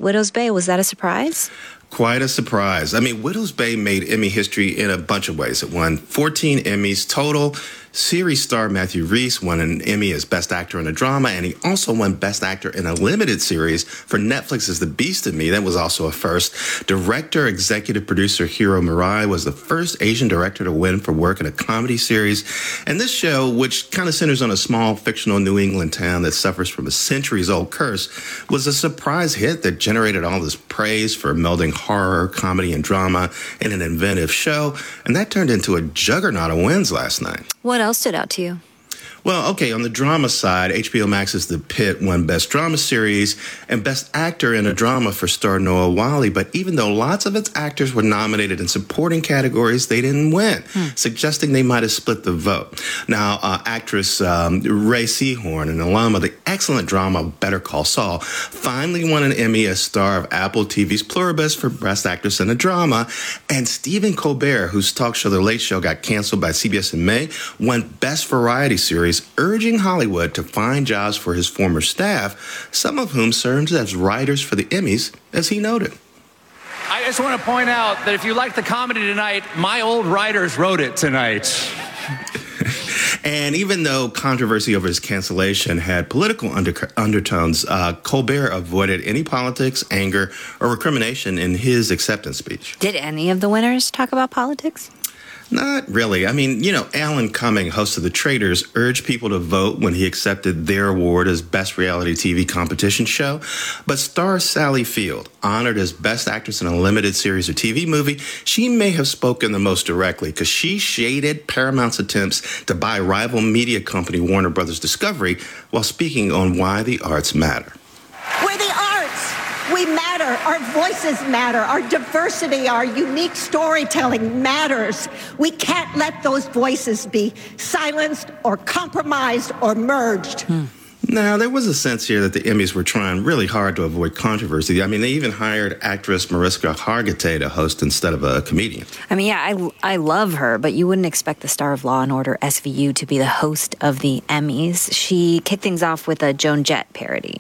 Widow's Bay. Was that a surprise? Quite a surprise. I mean, Widow's Bay made Emmy history in a bunch of ways. It won 14 Emmys total. Series star Matthew Rhys won an Emmy as Best Actor in a Drama, and he also won Best Actor in a Limited Series for Netflix's The Beast in Me. That was also a first. Director, executive producer Hiro Murai was the first Asian director to win for work in a comedy series. And this show, which kind of centers on a small fictional New England town that suffers from a centuries-old curse, was a surprise hit that generated all this praise for melding horror, comedy, and drama in an inventive show. And that turned into a juggernaut of wins last night. What else stood out to you? Well, okay, on the drama side, HBO Max's The Pitt won Best Drama Series and Best Actor in a Drama for star Noah Wyle. But even though lots of its actors were nominated in supporting categories, they didn't win, suggesting they might have split the vote. Now, actress Ray Seahorn, an alum of the excellent drama Better Call Saul, finally won an Emmy as star of Apple TV's Pluribus for Best Actress in a Drama. And Stephen Colbert, whose talk show The Late Show got canceled by CBS in May, won Best Variety Series, urging Hollywood to find jobs for his former staff, some of whom served as writers for the Emmys, as he noted. I just want to point out that if you like the comedy tonight, my old writers wrote it tonight. And even though controversy over his cancellation had political undertones, Colbert avoided any politics, anger, or recrimination in his acceptance speech. Did any of the winners talk about politics? Not really. I mean, Alan Cumming, host of The Traitors, urged people to vote when he accepted their award as Best Reality TV Competition Show. But star Sally Field, honored as Best Actress in a Limited Series or TV movie, she may have spoken the most directly because she shaded Paramount's attempts to buy rival media company Warner Brothers Discovery while speaking on why the arts matter. We're the arts. We matter. Our voices matter. Our diversity, our unique storytelling matters. We can't let those voices be silenced or compromised or merged. Now, there was a sense here that the Emmys were trying really hard to avoid controversy. I mean, they even hired actress Mariska Hargitay to host instead of a comedian. I mean, yeah, I love her, but you wouldn't expect the star of Law & Order SVU to be the host of the Emmys. She kicked things off with a Joan Jett parody.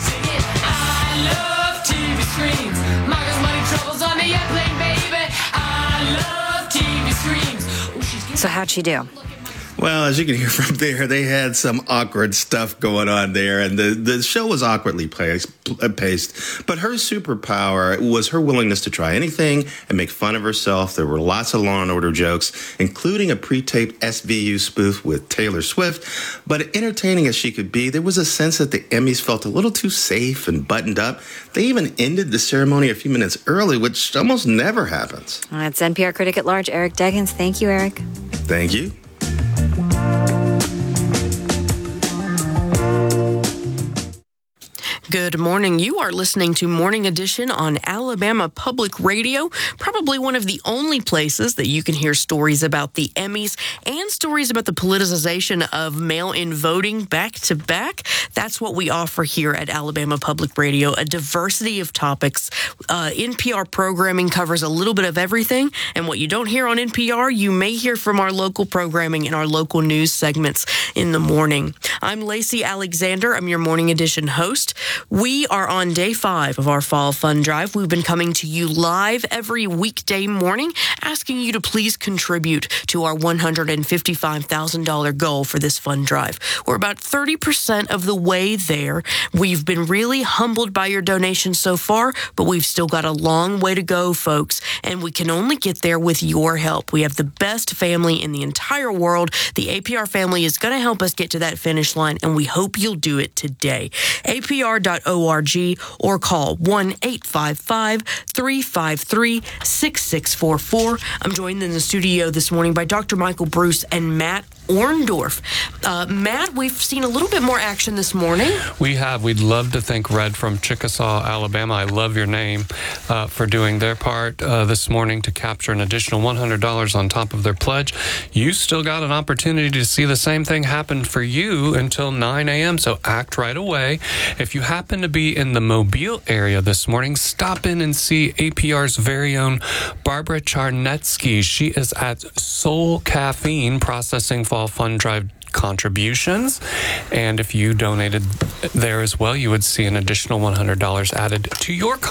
So how'd she do? Well, as you can hear from there, they had some awkward stuff going on there, and the show was awkwardly paced. But her superpower was her willingness to try anything and make fun of herself. There were lots of Law & Order jokes, including a pre-taped SVU spoof with Taylor Swift. But entertaining as she could be, there was a sense that the Emmys felt a little too safe and buttoned up. They even ended the ceremony a few minutes early, which almost never happens. That's NPR critic at large, Eric Deggans. Thank you, Eric. Thank you. Good morning. You are listening to Morning Edition on Alabama Public Radio, probably one of the only places that you can hear stories about the Emmys and stories about the politicization of mail-in voting back to back. That's what we offer here at Alabama Public Radio, a diversity of topics. NPR programming covers a little bit of everything, and what you don't hear on NPR, you may hear from our local programming and our local news segments in the morning. I'm Lacey Alexander. I'm your Morning Edition host. We are on day 5 of our Fall Fund Drive. We've been coming to you live every weekday morning, asking you to please contribute to our $155,000 goal for this fund drive. We're about 30% of the way there. We've been really humbled by your donations so far, but we've still got a long way to go, folks, and we can only get there with your help. We have the best family in the entire world. The APR family is going to help us get to that finish line, and we hope you'll do it today. APR.org or call 1-855-353-6644. I'm joined in the studio this morning by Dr. Michael Bruce and Matt Orndorff. Matt, we've seen a little bit more action this morning. We have. We'd love to thank Red from Chickasaw, Alabama. I love your name for doing their part this morning to capture an additional $100 on top of their pledge. You still got an opportunity to see the same thing happen for you until 9 a.m., so act right away. If you happen to be in the Mobile area this morning, stop in and see APR's very own Barbara Charnetsky. She is at Soul Caffeine processing Fall Fund Drive contributions, and if you donated there as well, you would see an additional $100 added to your